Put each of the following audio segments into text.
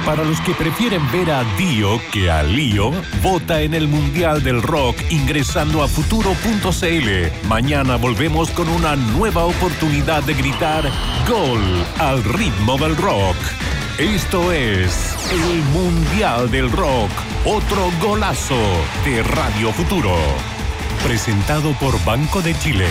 Para los que prefieren ver a Dio que a Lío, vota en el Mundial del Rock ingresando a futuro.cl. Mañana volvemos con una nueva oportunidad de gritar ¡Gol! Al ritmo del rock. Esto es el Mundial del Rock. Otro golazo de Radio Futuro. Presentado por Banco de Chile.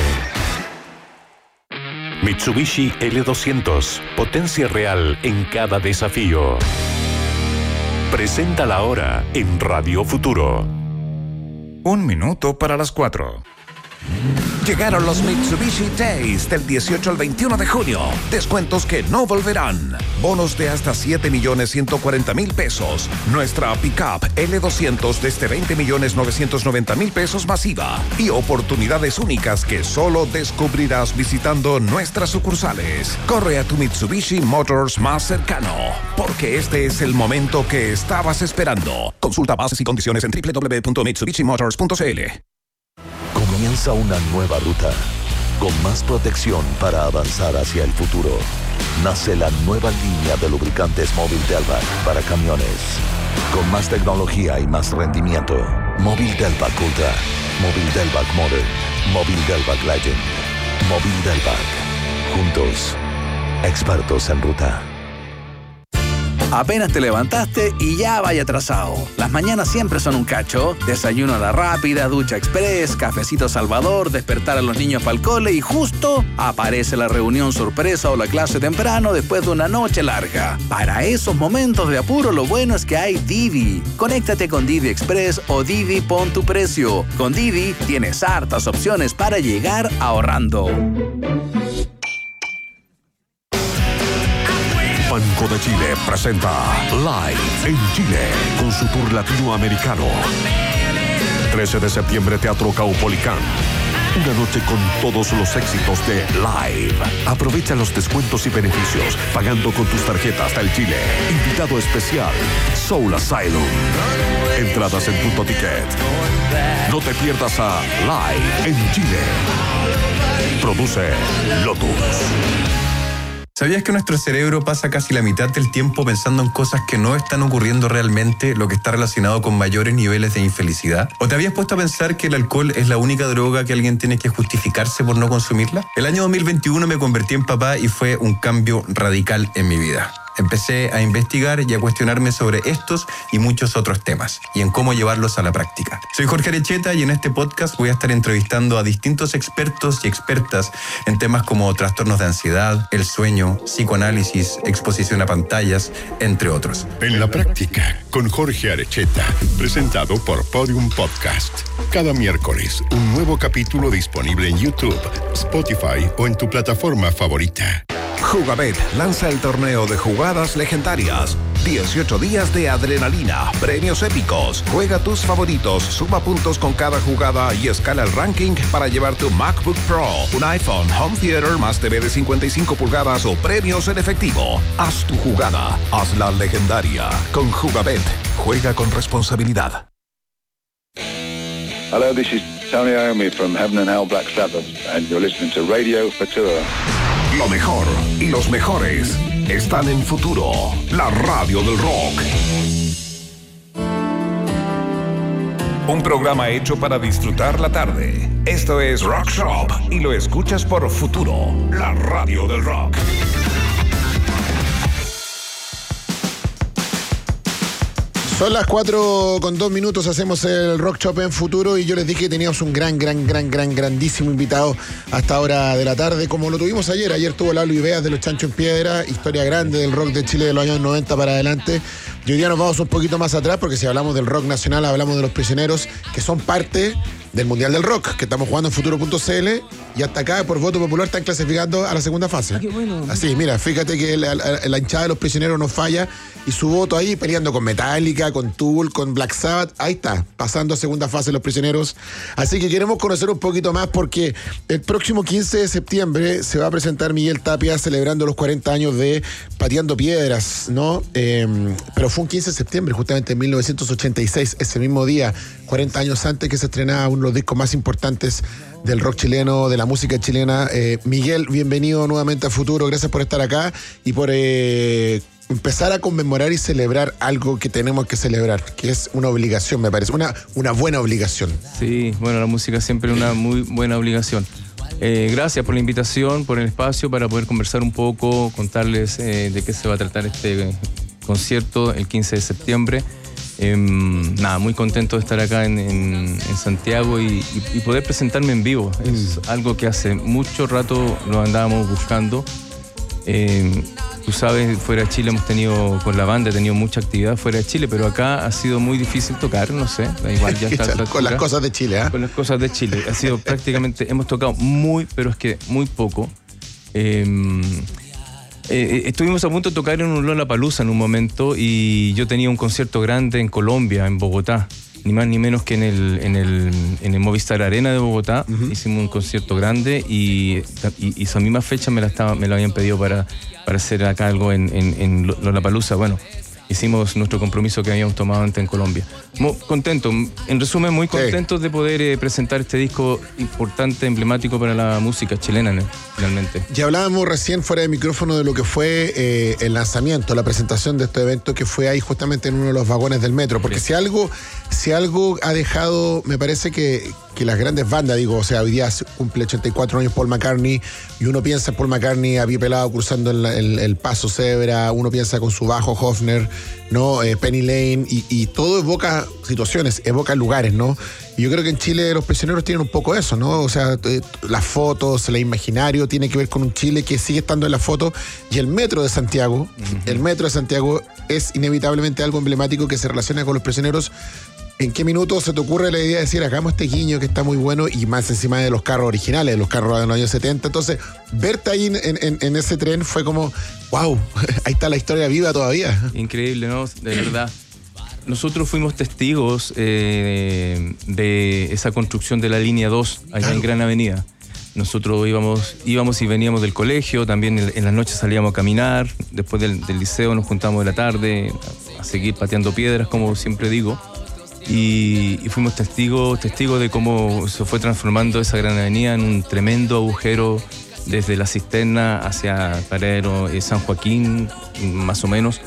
Mitsubishi L200. Potencia real en cada desafío. Presenta la hora en Radio Futuro. 1 minuto para las 4. Llegaron los Mitsubishi Days del 18 al 21 de junio. Descuentos que no volverán. Bonos de hasta 7.140.000 pesos. Nuestra pickup L200 desde 20.990.000 pesos masiva. Y oportunidades únicas que solo descubrirás visitando nuestras sucursales. Corre a tu Mitsubishi Motors más cercano, porque este es el momento que estabas esperando. Consulta bases y condiciones en www.mitsubishimotors.cl. Comienza una nueva ruta, con más protección para avanzar hacia el futuro. Nace la nueva línea de lubricantes Móvil Delvac para camiones. Con más tecnología y más rendimiento. Móvil Delvac Ultra, Móvil Delvac Modern, Móvil Delvac Legend, Móvil Delvac. Juntos, expertos en ruta. Apenas te levantaste y ya vaya atrasado. Las mañanas siempre son un cacho. Desayuno a la rápida, ducha express, cafecito Salvador, despertar a los niños para el cole y justo aparece la reunión sorpresa o la clase temprano después de una noche larga. Para esos momentos de apuro, lo bueno es que hay Didi. Conéctate con Didi Express o Didi Pon tu Precio. Con Didi tienes hartas opciones para llegar ahorrando. Banco de Chile presenta Live en Chile con su tour latinoamericano. 13 de septiembre, Teatro Caupolicán. Una noche con todos los éxitos de Live. Aprovecha los descuentos y beneficios pagando con tus tarjetas del Chile. Invitado especial, Soul Asylum. Entradas en Punto Ticket. No te pierdas a Live en Chile. Produce Lotus. ¿Sabías que nuestro cerebro pasa casi la mitad del tiempo pensando en cosas que no están ocurriendo realmente, lo que está relacionado con mayores niveles de infelicidad? ¿O te habías puesto a pensar que el alcohol es la única droga que alguien tiene que justificarse por no consumirla? El año 2021 me convertí en papá y fue un cambio radical en mi vida. Empecé a investigar y a cuestionarme sobre estos y muchos otros temas y en cómo llevarlos a la práctica. Soy Jorge Arecheta y en este podcast voy a estar entrevistando a distintos expertos y expertas en temas como trastornos de ansiedad, el sueño, psicoanálisis, exposición a pantallas, entre otros. En la práctica, con Jorge Arecheta, presentado por Podium Podcast. Cada miércoles, un nuevo capítulo disponible en YouTube, Spotify o en tu plataforma favorita. Jugabet lanza el torneo de jugadas legendarias. 18 días de adrenalina, premios épicos. Juega tus favoritos, suma puntos con cada jugada y escala el ranking para llevar tu MacBook Pro, un iPhone, home theater más TV de 55 pulgadas o premios en efectivo. Haz tu jugada, hazla legendaria. Con Jugabet, juega con responsabilidad. Hello, this is Tony Iommi from Heaven and Hell Black Sabbath, and you're listening to Radio Futuro. Lo mejor y los mejores están en Futuro, la radio del rock. Un programa hecho para disfrutar la tarde. Esto es Rock Shop y lo escuchas por Futuro, la radio del rock. Son las 4:02, hacemos el Rock Shop en Futuro y yo les dije que teníamos un grandísimo invitado a esta hora de la tarde, como lo tuvimos ayer. Ayer tuvo Lalo Ibeas de Los Chanchos en Piedra, historia grande del rock de Chile de los años 90 para adelante. Y hoy día nos vamos un poquito más atrás, porque si hablamos del rock nacional, hablamos de Los Prisioneros, que son parte del Mundial del Rock, que estamos jugando en Futuro.cl, y hasta acá, por voto popular, están clasificando a la segunda fase. Ah, qué bueno. Así, mira, fíjate que la hinchada de Los Prisioneros no falla, y su voto ahí peleando con Metallica, con Tool, con Black Sabbath, ahí está, pasando a segunda fase Los Prisioneros. Así que queremos conocer un poquito más, porque el próximo 15 de septiembre se va a presentar Miguel Tapia celebrando los 40 años de Pateando Piedras, ¿no? Pero fue un 15 de septiembre, justamente en 1986, ese mismo día, 40 años antes que se estrenaba uno de los discos más importantes del rock chileno, de la música chilena. Miguel, bienvenido nuevamente a Futuro, gracias por estar acá y por empezar a conmemorar y celebrar algo que tenemos que celebrar, que es una obligación, me parece, una buena obligación. Sí, bueno, la música siempre es una muy buena obligación. Gracias por la invitación, por el espacio para poder conversar un poco, contarles de qué se va a tratar este concierto el 15 de septiembre. Muy contento de estar acá en Santiago y poder presentarme en vivo. Es algo que hace mucho rato lo andábamos buscando. Tú sabes, fuera de Chile con la banda he tenido mucha actividad fuera de Chile, pero acá ha sido muy difícil tocar, no sé, da igual, ya está. Con las cosas de Chile, ¿eh? Con las cosas de Chile. Ha sido prácticamente, hemos tocado muy poco. Estuvimos a punto de tocar en un Lollapalooza en un momento y yo tenía un concierto grande en Colombia, en Bogotá, ni más ni menos que en el Movistar Arena de Bogotá. Hicimos un concierto grande y esa misma fecha me lo habían pedido para hacer acá algo en Lollapalooza. Bueno, hicimos nuestro compromiso que habíamos tomado antes en Colombia. Muy contento, en resumen, muy contentos de poder presentar este disco importante, emblemático para la música chilena, finalmente. Ya hablábamos recién fuera de micrófono de lo que fue el lanzamiento, la presentación de este evento que fue ahí justamente en uno de los vagones del metro, porque si algo ha dejado, me parece que las grandes bandas, hoy día cumple 84 años Paul McCartney y uno piensa en Paul McCartney a pie pelado cruzando el paso Cebra, uno piensa con su bajo Hofner, ¿no? Penny Lane y todo evoca situaciones, evoca lugares, ¿no? Y yo creo que en Chile los prisioneros tienen un poco eso, ¿no? O sea, las fotos, el imaginario tiene que ver con un Chile que sigue estando en la foto y el metro de Santiago, el metro de Santiago es inevitablemente algo emblemático que se relaciona con los prisioneros. ¿En qué minuto se te ocurre la idea de decir, hagamos este guiño que está muy bueno y más encima de los carros originales, de los carros de los años 70? Entonces, verte ahí en ese tren fue como, wow, ahí está la historia viva todavía. Increíble, ¿no? De verdad. Nosotros fuimos testigos de esa construcción de la línea 2 allá en Gran Avenida. Nosotros íbamos y veníamos del colegio, también en las noches salíamos a caminar, después del liceo nos juntamos de la tarde a seguir pateando piedras, como siempre digo. Y fuimos testigos de cómo se fue transformando esa Gran Avenida en un tremendo agujero desde la Cisterna hacia Paradero San Joaquín, más o menos.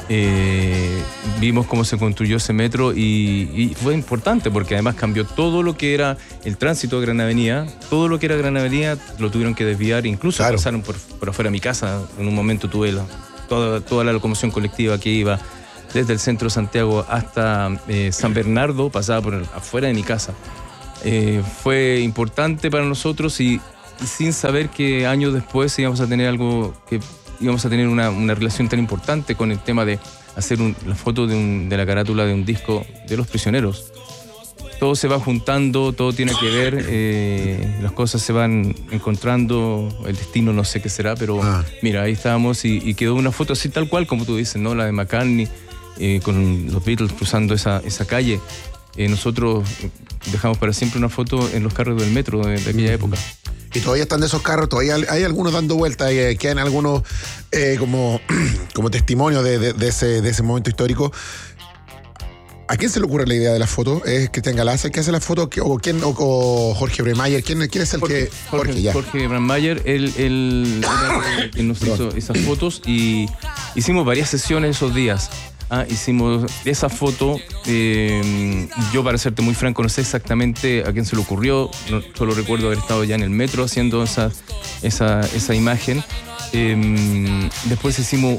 Vimos cómo se construyó ese metro y fue importante porque además cambió todo lo que era el tránsito de Gran Avenida. Todo lo que era Gran Avenida lo tuvieron que desviar, incluso pasaron por afuera de mi casa. En un momento tuve toda la locomoción colectiva que iba desde el centro de Santiago hasta San Bernardo, pasaba por afuera de mi casa. Fue importante para nosotros y sin saber que años después íbamos a tener una relación tan importante con el tema de hacer la foto de la carátula de un disco de Los Prisioneros. Todo se va juntando, todo tiene que ver, las cosas se van encontrando, el destino no sé qué será, pero mira, ahí estábamos y quedó una foto así tal cual como tú dices, ¿no? La de McCartney, con los Beatles cruzando esa calle. Nosotros dejamos para siempre una foto en los carros del metro de aquella época. Y todavía están de esos carros, todavía hay algunos dando vueltas, quedan algunos como testimonio de ese momento histórico. ¿A quién se le ocurre la idea de la foto? ¿Es Cristian Galaz el que hace la foto? ¿O Jorge Bremayer? ¿Quién es el que...? Jorge Bremayer, él nos hizo esas fotos y hicimos varias sesiones esos días. Hicimos esa foto. Yo, para serte muy franco, no sé exactamente a quién se le ocurrió. Solo recuerdo haber estado ya en el metro haciendo esa imagen. Después hicimos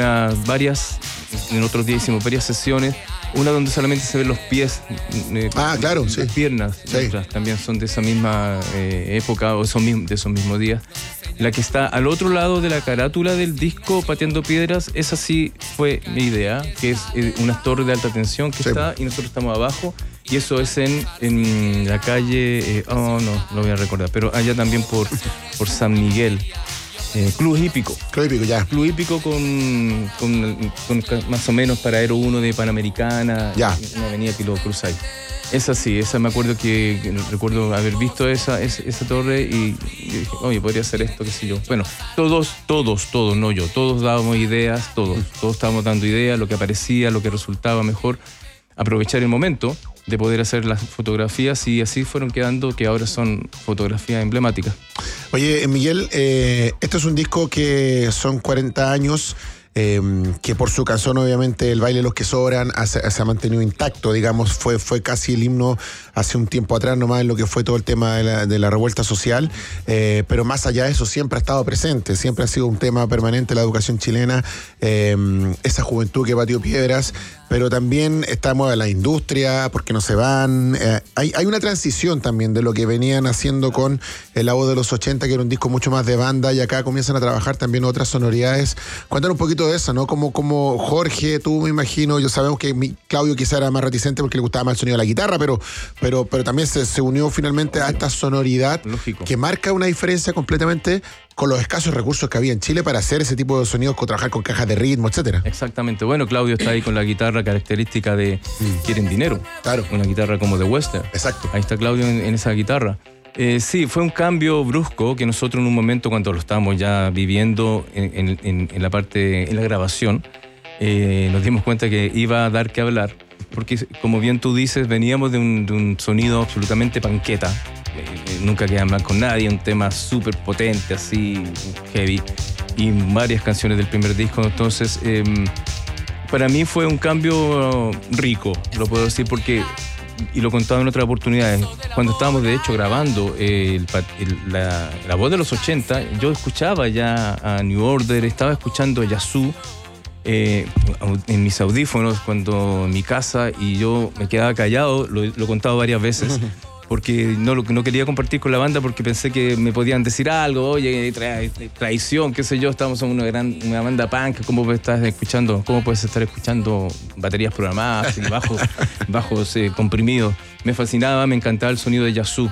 en otros días hicimos varias sesiones. Una donde solamente se ven los pies. Claro, las piernas. Sí. También son de esa misma época o de esos mismos días. La que está al otro lado de la carátula del disco Pateando Piedras, esa sí fue mi idea, que es una torre de alta tensión que está y nosotros estamos abajo. Y eso es en la calle, no voy a recordar, pero allá también por San Miguel. Club Hípico. Ya. Club Hípico con más o menos Paradero 1 de Panamericana. Ya. Una avenida que lo cruza ahí. Esa sí, esa me acuerdo que recuerdo haber visto esa torre y dije, oye, podría hacer esto, qué sé yo. Bueno, todos, no yo, todos dábamos ideas, todos estábamos dando ideas, lo que aparecía, lo que resultaba mejor, aprovechar el momento de poder hacer las fotografías y así fueron quedando, que ahora son fotografías emblemáticas. Oye, Miguel, esto es un disco que son 40 años que por su canción, obviamente, El baile de los que sobran se ha mantenido intacto, digamos, fue casi el himno hace un tiempo atrás nomás en lo que fue todo el tema de la revuelta social, pero más allá de eso siempre ha estado presente, siempre ha sido un tema permanente la educación chilena, esa juventud que batió piedras, pero también estamos en la industria, porque no se van, hay una transición también de lo que venían haciendo con La Voz de los 80, que era un disco mucho más de banda, y acá comienzan a trabajar también otras sonoridades. Cuéntanos un poquito de eso, ¿no? Como Jorge, tú me imagino, yo sabemos que Claudio quizá era más reticente porque le gustaba más el sonido de la guitarra, pero también se unió finalmente a esta sonoridad. Lógico. Que marca una diferencia completamente con los escasos recursos que había en Chile para hacer ese tipo de sonidos, trabajar con cajas de ritmo, etcétera. Exactamente. Bueno, Claudio está ahí con la guitarra característica de Quieren Dinero. Claro. Una guitarra como de western. Exacto. Ahí está Claudio en esa guitarra. Sí, fue un cambio brusco que nosotros en un momento, cuando lo estábamos ya viviendo en la parte, en la grabación, nos dimos cuenta que iba a dar que hablar, porque como bien tú dices, veníamos de un sonido absolutamente panqueta, nunca quedan mal con nadie, un tema súper potente, así, heavy, y varias canciones del primer disco. Entonces, para mí fue un cambio rico, lo puedo decir, porque, y lo contaba en otras oportunidades, cuando estábamos de hecho grabando la voz de los 80, yo escuchaba ya a New Order, estaba escuchando a Yazoo en mis audífonos cuando en mi casa, y yo me quedaba callado, lo he contado varias veces, porque no quería compartir con la banda porque pensé que me podían decir algo, oye, traición, qué sé yo, estamos en una banda punk, ¿cómo puedes estar escuchando baterías programadas y bajos comprimidos? Me fascinaba, me encantaba el sonido de Yazoo.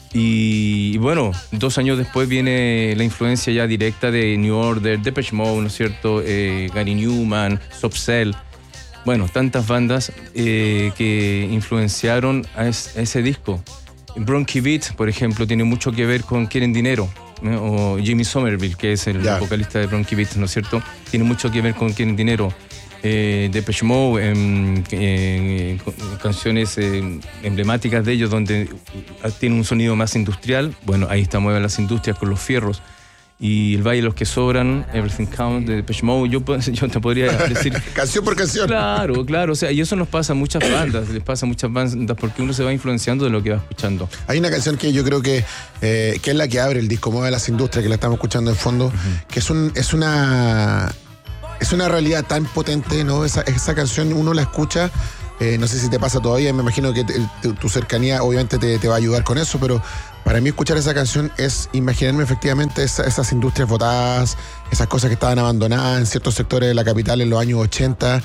Y bueno, 2 años después viene la influencia ya directa de New Order, Depeche Mode, ¿no es cierto? Gary Newman, Soft Cell. Bueno, tantas bandas que influenciaron a ese disco. Bronchi Beat, por ejemplo, tiene mucho que ver con Quieren Dinero, ¿no? O Jimmy Somerville, que es el vocalista de Bronchi Beat, ¿no es cierto? Tiene mucho que ver con Quieren Dinero. Depeche Mode, canciones emblemáticas de ellos donde tiene un sonido más industrial. Bueno, ahí está Mueven las Industrias con Los Fierros. Y El baile de los que sobran, Everything Counts de Depeche Mode, yo te podría decir canción por canción. Claro, o sea, y eso nos pasa a muchas bandas, les pasa a muchas bandas porque uno se va influenciando de lo que va escuchando. Hay una canción que yo creo que es la que abre el disco, Mueve las Industrias, que la estamos escuchando en fondo, que es una realidad tan potente, ¿no? Esa canción uno la escucha, no sé si te pasa todavía, me imagino que tu cercanía obviamente te va a ayudar con eso, pero para mí escuchar esa canción es imaginarme efectivamente esas industrias botadas, esas cosas que estaban abandonadas en ciertos sectores de la capital en los años 80,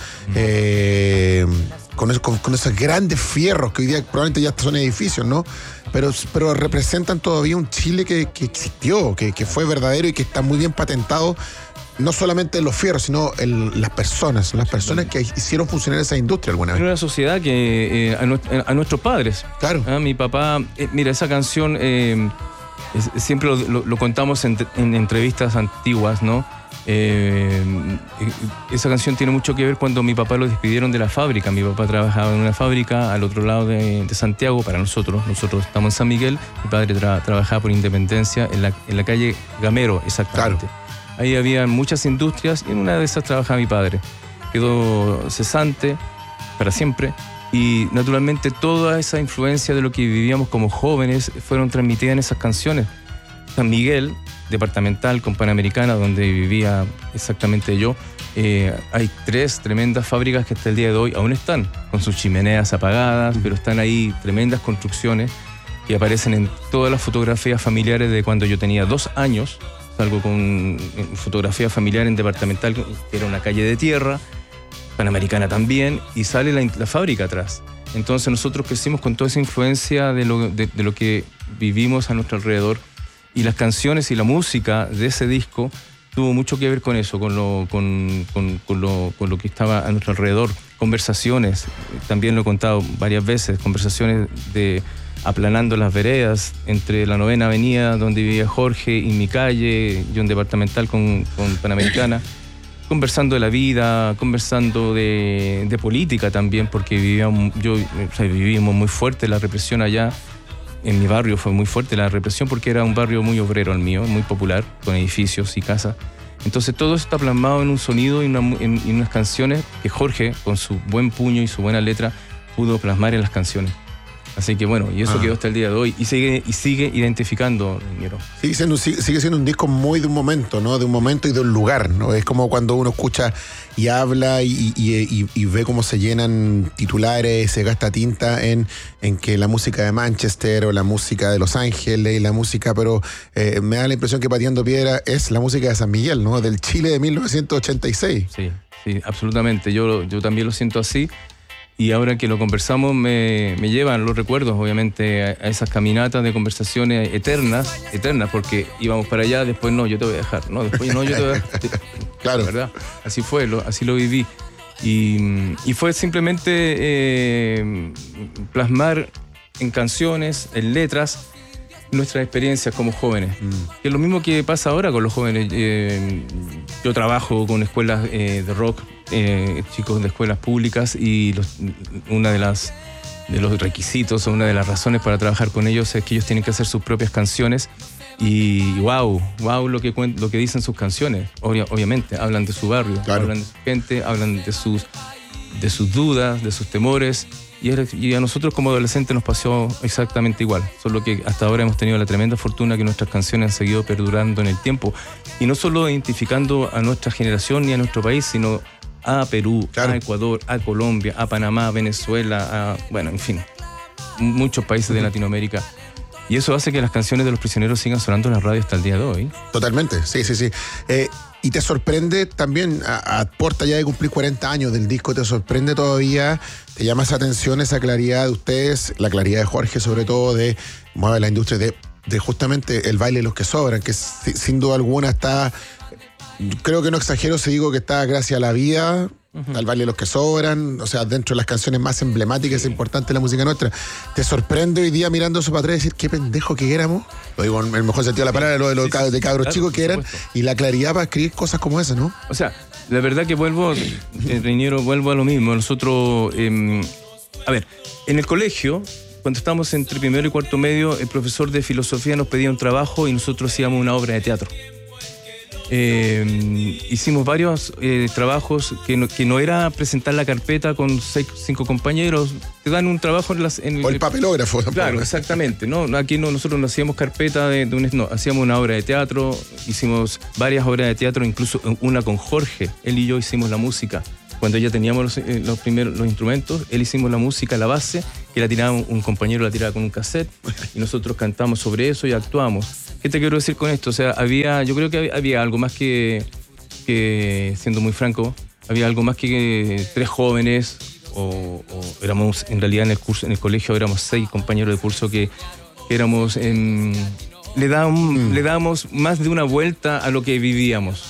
con esos grandes fierros que hoy día probablemente ya son edificios, ¿no? Pero representan todavía un Chile que existió, que fue verdadero y que está muy bien patentado, no solamente en los fierros, sino en las personas que hicieron funcionar esa industria alguna vez. En una sociedad que a nuestros padres. Claro. Mi papá, mira, esa canción siempre lo contamos en entrevistas antiguas, ¿no? Esa canción tiene mucho que ver cuando mi papá lo despidieron de la fábrica. Mi papá trabajaba en una fábrica al otro lado de Santiago. Para nosotros estamos en San Miguel. Mi padre trabajaba por Independencia en la calle Gamero, exactamente. Claro. Ahí había muchas industrias y en una de esas trabajaba mi padre. Quedó cesante para siempre y naturalmente toda esa influencia de lo que vivíamos como jóvenes fueron transmitidas en esas canciones. San Miguel, departamental con Panamericana, donde vivía exactamente yo, hay 3 tremendas fábricas que hasta el día de hoy aún están, con sus chimeneas apagadas, pero están ahí tremendas construcciones que aparecen en todas las fotografías familiares de cuando yo tenía 2 años. Salgo con fotografía familiar en departamental, que era una calle de tierra, Panamericana también, y sale la fábrica atrás. Entonces nosotros crecimos con toda esa influencia de lo que vivimos a nuestro alrededor, y las canciones y la música de ese disco tuvo mucho que ver con eso, con lo que estaba a nuestro alrededor. Conversaciones, también lo he contado varias veces, conversaciones de aplanando las veredas entre la 9ª Avenida donde vivía Jorge y mi calle, yo en departamental con Panamericana, conversando de la vida, conversando de política también, porque vivíamos muy fuerte la represión allá. En mi barrio fue muy fuerte la represión porque era un barrio muy obrero el mío, muy popular, con edificios y casas. Entonces todo eso está plasmado en un sonido y en unas canciones que Jorge, con su buen puño y su buena letra, pudo plasmar en las canciones. Así que bueno, y eso quedó hasta el día de hoy. Y sigue identificando, Ñero. Sigue siendo un disco muy de un momento, ¿no? De un momento y de un lugar, ¿no? Es como cuando uno escucha y habla y ve cómo se llenan titulares, se gasta tinta en que la música de Manchester o la música de Los Ángeles y la música, pero me da la impresión que Pateando Piedra es la música de San Miguel, ¿no? Del Chile de 1986. Sí, absolutamente. Yo también lo siento así. Y ahora que lo conversamos me llevan los recuerdos, obviamente, a esas caminatas de conversaciones eternas, porque íbamos para allá, después no, yo te voy a dejar, no, después no, yo te voy a dejar. Claro. ¿Verdad? Así fue, así lo viví. Y fue simplemente plasmar en canciones, en letras, nuestras experiencias como jóvenes. Que es lo mismo que pasa ahora con los jóvenes. Yo trabajo con escuelas de rock, chicos de escuelas públicas, y una de los requisitos o una de las razones para trabajar con ellos es que ellos tienen que hacer sus propias canciones. Y wow lo que dicen sus canciones. Obviamente, hablan de su barrio, claro. Hablan de su gente, hablan de sus dudas, de sus temores. Y a nosotros como adolescentes nos pasó exactamente igual, solo que hasta ahora hemos tenido la tremenda fortuna que nuestras canciones han seguido perdurando en el tiempo, y no solo identificando a nuestra generación ni a nuestro país, sino a Perú, claro, a Ecuador, a Colombia, a Panamá, a Venezuela, en fin, muchos países de Latinoamérica. Y eso hace que las canciones de Los Prisioneros sigan sonando en la radio hasta el día de hoy. Totalmente, sí. Y te sorprende también, a puerta ya de cumplir 40 años del disco, te sorprende todavía, te llama esa atención, esa claridad de ustedes, la claridad de Jorge sobre todo, de mueve la industria, de justamente el baile de los que sobran, que sin duda alguna está, creo que no exagero si digo que está gracias a la vida, al baile de los que sobran, o sea, dentro de las canciones más emblemáticas e importantes de la música nuestra. ¿Te sorprende hoy día mirando eso para atrás y decir qué pendejo que éramos? Lo digo en el mejor sentido de la palabra, lo de cabros claro, chicos que eran, y la claridad para escribir cosas como esas, ¿no? O sea, la verdad que vuelvo a lo mismo. Nosotros, a ver, en el colegio, cuando estábamos entre primero y cuarto medio, el profesor de filosofía nos pedía un trabajo y nosotros hacíamos una obra de teatro. Hicimos varios trabajos que no era presentar la carpeta con 5 compañeros, te dan un trabajo en o el papelógrafo. Claro, exactamente, ¿no? Aquí nosotros no hacíamos carpeta hacíamos una obra de teatro, hicimos varias obras de teatro, incluso una con Jorge, él y yo hicimos la música. Cuando ya teníamos los instrumentos, él hicimos la música, la base, que la tiraba un compañero, la tiraba con un cassette, y nosotros cantamos sobre eso y actuamos. ¿Qué te quiero decir con esto? O sea, yo creo que había algo más que, siendo muy franco, había algo más que 3 jóvenes, o éramos, en realidad en el colegio éramos 6 compañeros de curso que éramos, le dábamos más de una vuelta a lo que vivíamos.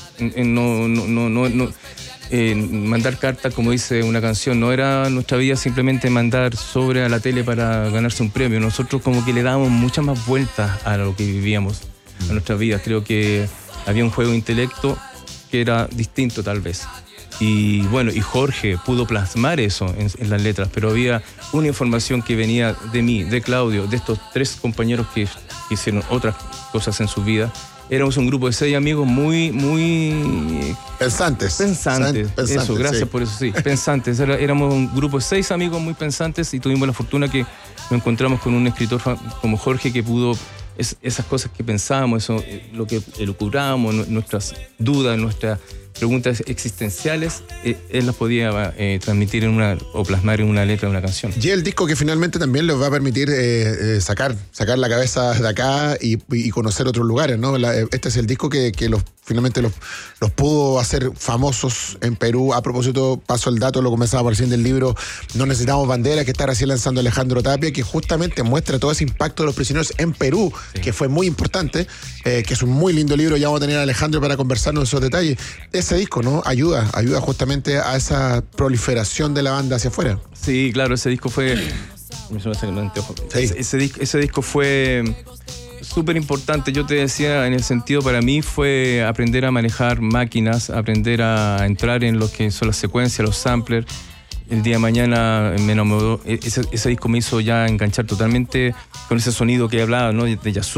Mandar cartas, como dice una canción, no era nuestra vida simplemente mandar sobre a la tele para ganarse un premio. Nosotros como que le dábamos muchas más vueltas a lo que vivíamos, a nuestras vidas. Creo que había un juego de intelecto que era distinto tal vez. Y bueno, y Jorge pudo plasmar eso en las letras, pero había una información que venía de mí, de Claudio, de estos 3 compañeros que hicieron otras cosas en su vida. Éramos un grupo de 6 amigos muy pensantes. Eso, gracias por eso, sí. Pensantes. Éramos un grupo de 6 amigos muy pensantes, y tuvimos la fortuna que nos encontramos con un escritor como Jorge que pudo esas cosas que pensábamos, eso, lo que elucubrábamos, nuestras dudas, nuestras preguntas existenciales, él las podía transmitir o plasmar en una letra de una canción. Y el disco que finalmente también les va a permitir sacar la cabeza de acá y conocer otros lugares, ¿no? Este es el disco que finalmente los pudo hacer famosos en Perú. A propósito, paso el dato, lo comenzaba recién del libro No Necesitamos Bandera, que está recién lanzando Alejandro Tapia, que justamente muestra todo ese impacto de Los Prisioneros en Perú, sí, que fue muy importante, que es un muy lindo libro. Ya vamos a tener a Alejandro para conversarnos de esos detalles. Ese disco, ¿no? Ayuda justamente a esa proliferación de la banda hacia afuera. Sí, claro, ese disco fue... Sí. Ese disco fue súper importante. Yo te decía, en el sentido, para mí fue aprender a manejar máquinas, aprender a entrar en lo que son las secuencias, los samplers. El día de mañana me enamoró. Ese disco me hizo ya enganchar totalmente con ese sonido que hablaba, ¿no? De Yazoo.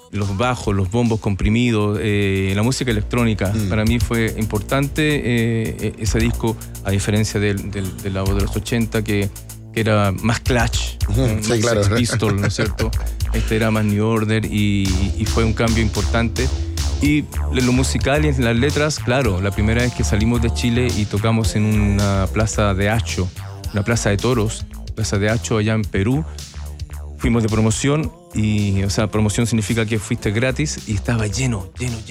los bajos, los bombos comprimidos, la música electrónica. Para mí fue importante ese disco, a diferencia del lado de los 80, que era más Clash, sí, claro. Sex Pistols, ¿no es cierto? Este era más New Order y fue un cambio importante. Y lo musical y en las letras, claro, la primera vez que salimos de Chile y tocamos en una plaza de Hacho, una plaza de toros, plaza de Hacho allá en Perú, fuimos de promoción y, o sea, promoción significa que fuiste gratis y estaba lleno.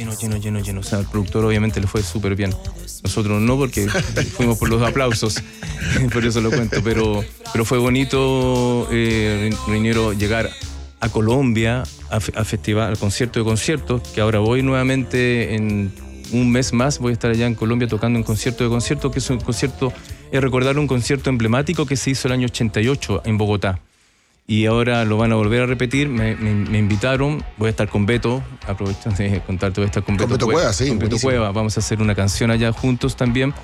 O sea, al productor obviamente le fue súper bien. Nosotros no, porque fuimos por los aplausos, por eso lo cuento, pero fue bonito, Reñero, llegar a Colombia, a festival, al concierto de conciertos, que ahora voy nuevamente en un mes más, voy a estar allá en Colombia tocando un concierto de conciertos, que es un concierto, es recordar un concierto emblemático que se hizo el año 88 en Bogotá. Y ahora lo van a volver a repetir, me invitaron, voy a estar con Beto, aprovechando de contarte, voy a estar con Beto Cueva, sí, con Beto Cueva, vamos a hacer una canción allá juntos también.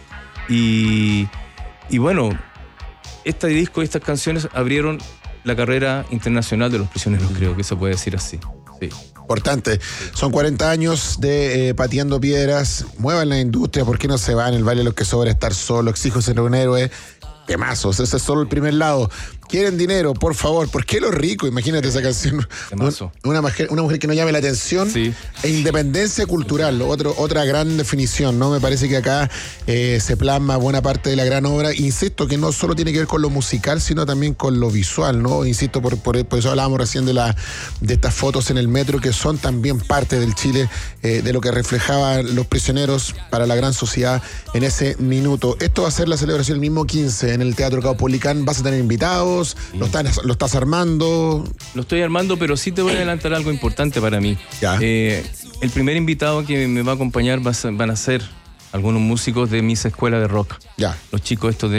Y bueno, este disco y estas canciones abrieron la carrera internacional de Los Prisioneros, creo que se puede decir así. Sí. Importante. Son 40 años de Pateando Piedras. Muevan la industria, ¿por qué no se van? El baile de los que sobra, estar solo, exijo ser un héroe. Temazos, ese es solo el primer lado. Quieren dinero, por favor. ¿Por qué los ricos? Imagínate esa canción. Una mujer que no llame la atención. Sí. E independencia cultural, otra gran definición, ¿no? Me parece que acá se plasma buena parte de la gran obra. Insisto que no solo tiene que ver con lo musical, sino también con lo visual, ¿no? Insisto, por eso hablábamos recién de estas fotos en el metro, que son también parte del Chile, de lo que reflejaban Los Prisioneros para la gran sociedad en ese minuto. Esto va a ser la celebración el mismo 15 en el Teatro Caupolicán. ¿Vas a tener invitados? ¿Lo estás armando? Lo estoy armando, pero sí te voy a adelantar algo importante para mí. Ya. El primer invitado que me va a acompañar van a ser algunos músicos de mis escuelas de rock. Ya. Los chicos estos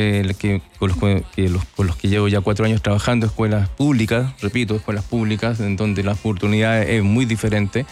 con los que llevo ya 4 años trabajando, escuelas públicas, repito, escuelas públicas, en donde la oportunidad es muy diferente.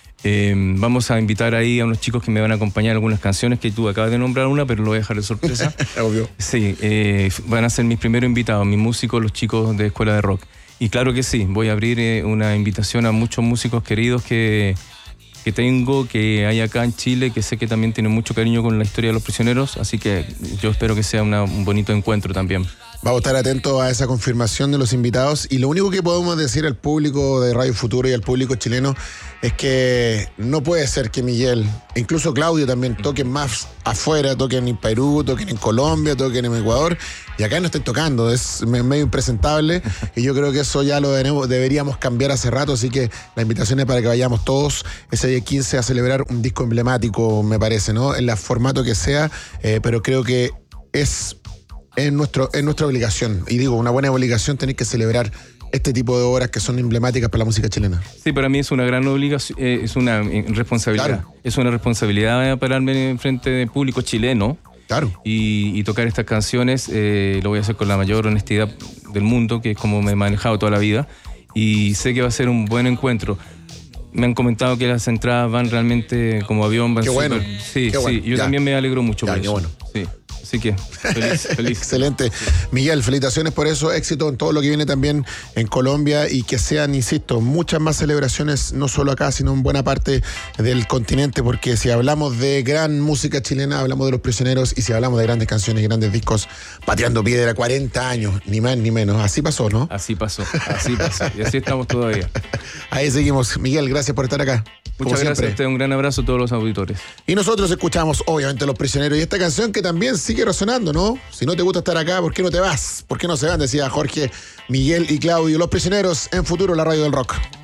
Vamos a invitar ahí a unos chicos que me van a acompañar algunas canciones que tú acabas de nombrar una, pero lo voy a dejar de sorpresa. Obvio. Sí, van a ser mis primeros invitados, mis músicos, los chicos de escuela de rock. Y claro que sí, voy a abrir una invitación a muchos músicos queridos que tengo, que hay acá en Chile, que sé que también tienen mucho cariño con la historia de Los Prisioneros, así que yo espero que sea un bonito encuentro también. Vamos a estar atentos a esa confirmación de los invitados, y lo único que podemos decir al público de Radio Futuro y al público chileno es que no puede ser que Miguel, incluso Claudio también, toquen más afuera, toquen en Perú, toquen en Colombia, toquen en Ecuador, y acá no estén tocando. Es medio impresentable, y yo creo que eso ya lo deberíamos cambiar hace rato, así que la invitación es para que vayamos todos ese día 15 a celebrar un disco emblemático, me parece, ¿no? En el formato que sea, pero creo que es nuestra obligación, y digo, una buena obligación tener que celebrar este tipo de obras que son emblemáticas para la música chilena. Sí, para mí es una gran obligación, es una responsabilidad. Claro. Es una responsabilidad pararme en frente del público chileno. Claro. Y tocar estas canciones, lo voy a hacer con la mayor honestidad del mundo, que es como me he manejado toda la vida, y sé que va a ser un buen encuentro. Me han comentado que las entradas van realmente como avión. Van qué bueno. Sí, qué bueno. Yo también me alegro mucho por qué eso. Bueno. Sí. Así que feliz. Excelente. Miguel, felicitaciones por eso, éxito en todo lo que viene también en Colombia, y que sean, insisto, muchas más celebraciones, no solo acá, sino en buena parte del continente, porque si hablamos de gran música chilena, hablamos de Los Prisioneros, y si hablamos de grandes canciones y grandes discos, Pateando Piedra, 40 años, ni más ni menos. Así pasó, ¿no? Así pasó. Y así estamos todavía. Ahí seguimos. Miguel, gracias por estar acá. Muchas gracias a usted, un gran abrazo a todos los auditores. Y nosotros escuchamos, obviamente, Los Prisioneros, y esta canción que también sigue resonando, ¿no? Si no te gusta estar acá, ¿por qué no te vas? ¿Por qué no se van? Decía Jorge, Miguel y Claudio. Los Prisioneros en Futuro, la radio del rock.